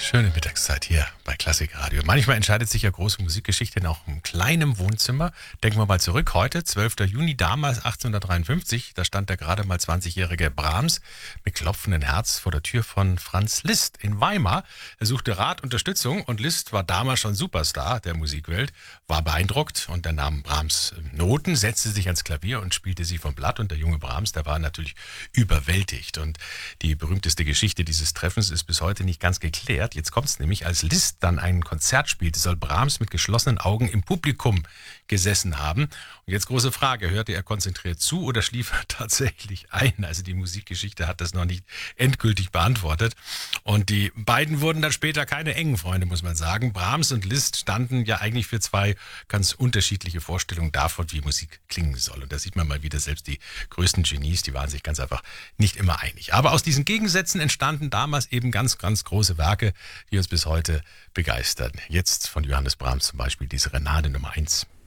Schöne Mittagszeit hier bei Klassik Radio. Manchmal entscheidet sich ja große Musikgeschichte in auch einem kleinen Wohnzimmer. Denken wir mal zurück, heute, 12. Juni, damals 1853, da stand der gerade mal 20-jährige Brahms mit klopfendem Herz vor der Tür von Franz Liszt in Weimar. Er suchte Rat, Unterstützung und Liszt war damals schon Superstar der Musikwelt, war beeindruckt und er nahm Brahms Noten, setzte sich ans Klavier und spielte sie vom Blatt. Und der junge Brahms, der war natürlich überwältigt. Und die berühmteste Geschichte dieses Treffens ist bis heute nicht ganz geklärt. Jetzt kommt es nämlich, als Liszt dann ein Konzert spielte, soll Brahms mit geschlossenen Augen im Publikum gesessen haben. Und jetzt große Frage, hörte er konzentriert zu oder schlief er tatsächlich ein? Also die Musikgeschichte hat das noch nicht endgültig beantwortet. Und die beiden wurden dann später keine engen Freunde, muss man sagen. Brahms und Liszt standen ja eigentlich für zwei ganz unterschiedliche Vorstellungen davon, wie Musik klingen soll. Und da sieht man mal wieder, selbst die größten Genies, die waren sich ganz einfach nicht immer einig. Aber aus diesen Gegensätzen entstanden damals eben ganz, ganz große Werke, die uns bis heute begeistern. Jetzt von Johannes Brahms zum Beispiel diese Renate Nummer 1.